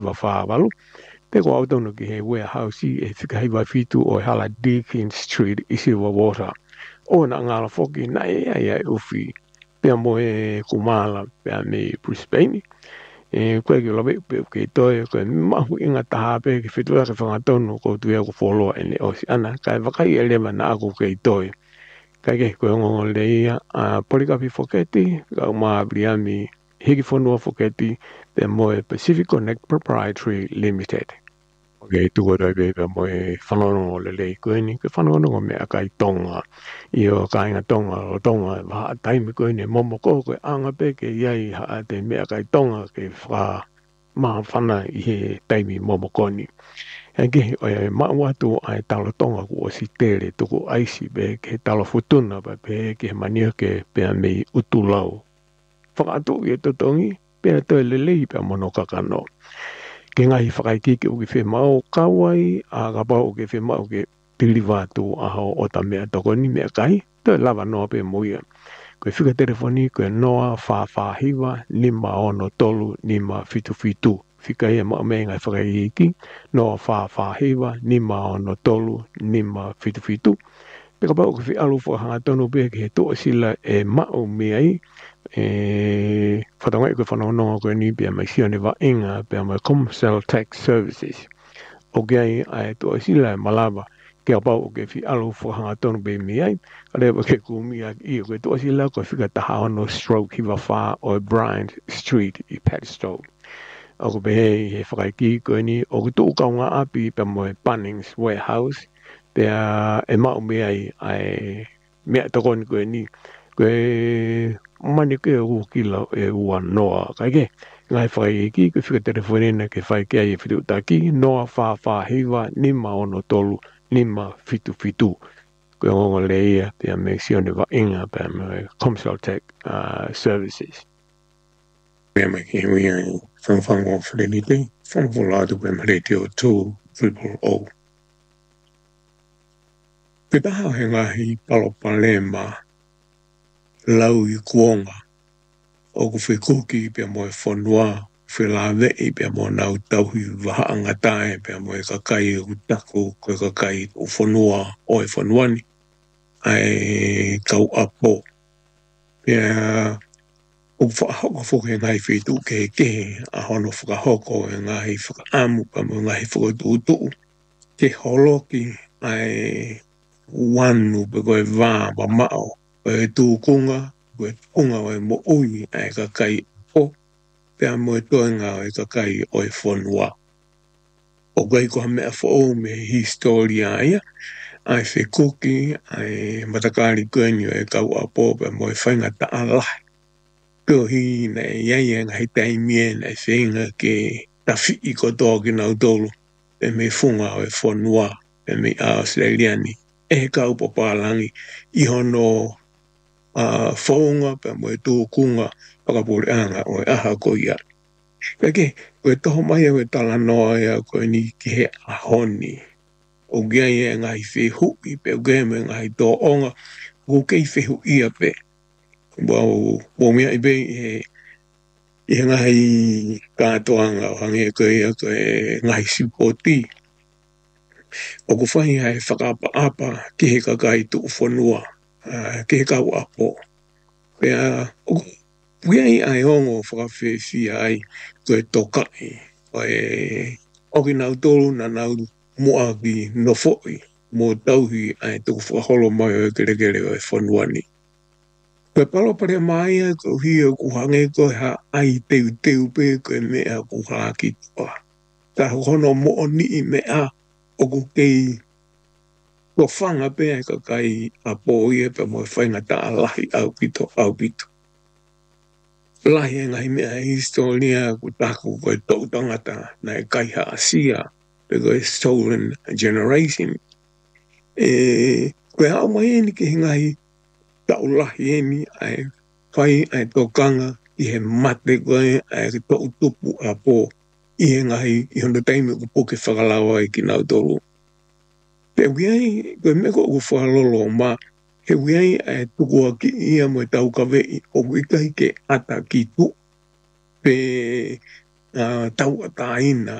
wawhawalu. Pe ko autono ki he warehouse e whikahiwa fitu o hala Deakin Street isi wa water. O na ngala foki na e ufi. Pea mo e kumala pea me Brisbane. Koe ki lawe pe ke toi koe mahu inga taha pe ki whitua ke whangatonu ko tuia ko wholoa ene osi ana. Kai wakai e lewa na ako ke toi. Kai ke koe ngongo leia Polikapi Foketi, ka maa Briami Hiki Whanua Foketi, pe mo e Pacific Connect Proprietary Limited. Okay, tuko doi pe mo e whanongo le lei koe ni, ke whanongo me a kai tonga. Io ka inga tonga o tonga, waha taimi koe ni momo koe anga pe ke iai haa te me a kai tonga ke wha maa whana i he taimi momo koni. Eke o maa watu ai talo tonga ku o si tere tuku aisi pe ke talo futuna pe ke mania ke pe mei utulau. Whakatu i e totongi, pe toi le lei pe mono kakano. Ke ngai whakaiki ke uki whi mau kawai, a ka pau ke whi mau ke piliwatu a hao o ta mea toko ni mea kai, toi lava noa pe muia. Koe whika telefoni, koe noa whawhahiwa, lima ono tolu, lima fitu fitu. Whika ia maa mea ngai whakaiki, noa whawhahiwa, lima ono tolu, lima fitu fitu. Peka pau ke whi alu whakahanga tonu pe ke he toa sila e mao meai, whatangai koe whanonga koe ni pia mai sione wa inga pia mai Comcell Tax Services. O ai ai toa sila e malava ke pau ke whi alu whakahanga tonu pe meai, rewa ke kumia i koe toa sila koe whika taha ono stroke hiwa wha o Bryant Street i Padstow. O ko pe he whakaiki koe ni o ke tuu kaunga api pia mai Bunnings Warehouse, pia e mao meai ai mea tokoni koe ni koe mani ke u kila e ua noa kaike ngai whakaiki koe whika telefonina ke whai kia i whitu taki noa wha lima ono tolu lima fitu fitu koe ngongo leia pia me sione wa inga pia me Comcell Tech Services. Pia me ki hui ai whangwhango whenite whangwholatu pia me radio 200. Pe taha he ngahi Palopalema lau i kuonga o ku whikuki pia mo e whanua whilawe i pia mo nau tauhi waha angatae pia mo e kakai u taku koe kakai u whanua o e whanuani ai kau apo pia u whakahoko whuke ngai whitu ke a hono whakahoko e ngai whakaamu pia mo ngai whakatuutu ke holoki ai wanu pe koe vā pa mao e tūkunga koe kunga o e mo ui ai kakai o pia mo e toenga e kakai o e whanua o kai koha mea whao me historia ia ai whikuki ai matakari koenio e kau apo pia mo e whainga ta alahi pio hi na e iai e ngai taimie na e whainga ke tafi i kotoa ki nau tolu e me funga o e whanua e me Australiani e kau papalangi i hono whaunga pe mo e tūkunga pakapore anga o e aha ko ia. Peke, koe toho mai au e tala noa ia koe ni ki he ahoni. O gia ia ngai whehu i pe o gia me ngai tō onga o kei whehu ia pe. Wau, mea i pe i ngai kātoanga o hangi koe ia koe ngai sipoti. O ku whahi hai whakapa ki he kakai tu whanua, ki he kau apo. Pea, o puiai ai ongo whakawhewhia ai koe tokai, o ki nau tolu na nau mua ki no foi, mo tauhi ai tuku whakaholo mai o e kere o e whanuani. Koe palo pare mai ai ko hia ku hange koe ha ai teu pe koe mea ku haki toa. Ta hono mo ni i mea o ku kei ko whanga pe ai kakai a po ia pe mo whainga ta alahi au pito. Lahi e ngai mea historia ku taku koe tau tangata na e kai ha asia pe koe stolen generation. Koe hao mai eni ki ngai tau lahi eni ai whai ai tokanga i he mate koe ai ki tau tupu a po i he ngai i hono taimi ku poke whakalawa i ki nau tolu. Pe wiai, koe meko u whalolo ma, he wiai e tukua ki ia mo e tau kawe i o wikai ke ata ki tu. Pe tau a tāina